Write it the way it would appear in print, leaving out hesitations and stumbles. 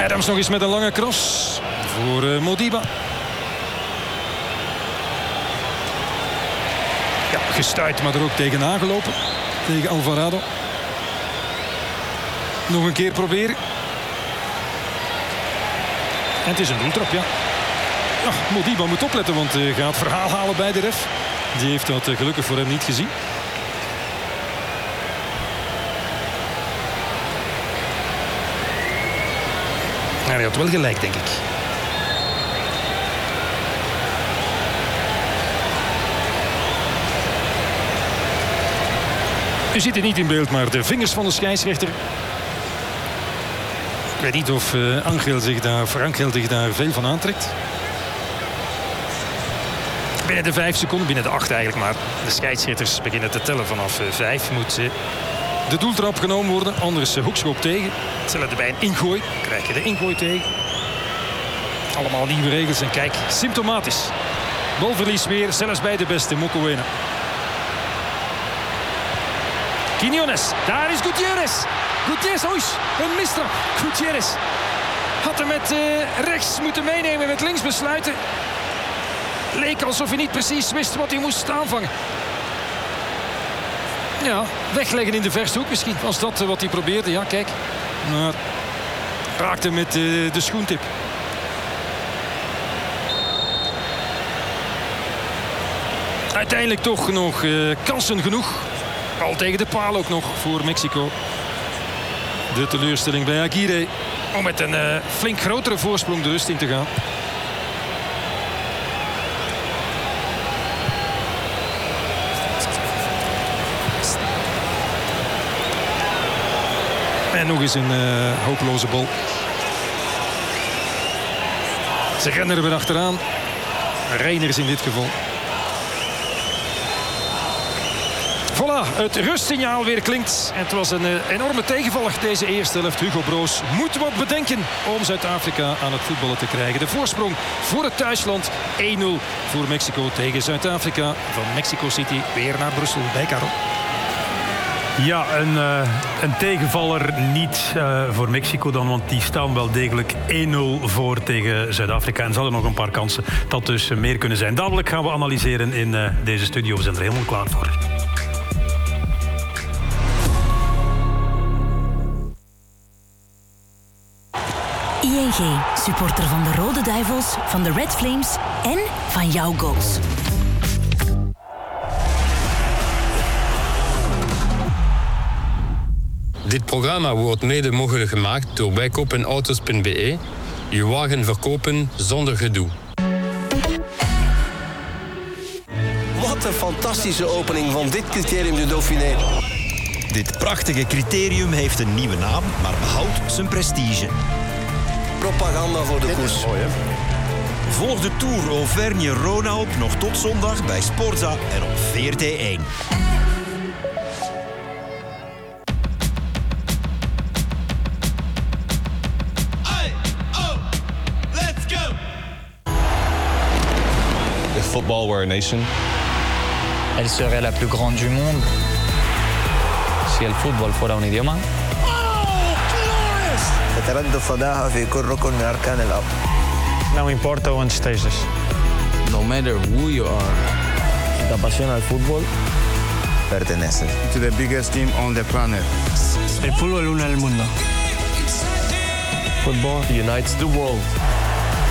Adams nog eens met een lange cross voor Modiba. Ja, gestuit, maar er ook tegenaan gelopen. Tegen Alvarado. Nog een keer proberen. En het is een doeltrap, ja. Ja, Modiba moet opletten, want hij gaat verhaal halen bij de ref. Die heeft dat gelukkig voor hem niet gezien. Ja, hij had wel gelijk, denk ik. U ziet het niet in beeld, maar de vingers van de scheidsrechter. Ik weet niet of Frank zich daar veel van aantrekt. Binnen de 5 seconden, binnen de 8 eigenlijk, maar de scheidsrechters beginnen te tellen vanaf 5. Moet de doeltrap genomen worden, anders hoekschop tegen. Hetzelfde bij een ingooi, krijg je de ingooi tegen. Allemaal nieuwe regels en kijk, symptomatisch. Balverlies weer, zelfs bij de beste, Mokoena. Quiñones, daar is Gutierrez. Gutierrez, oei, een misstrap. Gutierrez had hem met rechts moeten meenemen, met links besluiten. Leek alsof hij niet precies wist wat hij moest aanvangen. Ja, wegleggen in de verste hoek misschien. Was dat wat hij probeerde? Ja, kijk. Maar raakte met de schoentip. Uiteindelijk toch nog kansen genoeg. Al tegen de paal ook nog voor Mexico. De teleurstelling bij Aguirre. Om met een flink grotere voorsprong de rust in te gaan. En nog eens een hopeloze bal. Ze rennen er weer achteraan. Reiners in dit geval. Voilà, het rustsignaal weer klinkt. En het was een enorme tegenvaller deze eerste helft. Hugo Broos moet wat bedenken om Zuid-Afrika aan het voetballen te krijgen. De voorsprong voor het thuisland 1-0 voor Mexico tegen Zuid-Afrika. Van Mexico City weer naar Brussel bij Karel. Ja, een tegenvaller niet voor Mexico dan, want die staan wel degelijk 1-0 voor tegen Zuid-Afrika. En ze hadden nog een paar kansen dat dus meer kunnen zijn. Dadelijk gaan we analyseren in deze studio. We zijn er helemaal klaar voor. ING, supporter van de Rode Duivels, van de Red Flames en van jouw goals. Dit programma wordt mede mogelijk gemaakt door bijkopenautos.be. Je wagen verkopen zonder gedoe. Wat een fantastische opening van dit Criterium du Dauphiné. Dit prachtige criterium heeft een nieuwe naam, maar behoudt zijn prestige. Propaganda voor de koers. Volg de Tour Auvergne-Rhône-Alpes nog tot zondag bij Sporza en op VRT1. If football were a nation, elle serait la plus grande du monde. Si el fútbol fuera un idioma. فتردد فضاها في كل ركن من أركان الأرض. Não importa onde estejas. No matter who you are. Si te apasiona el fútbol, perteneces to the biggest team on the planet. El fútbol une el mundo. Football unites the world.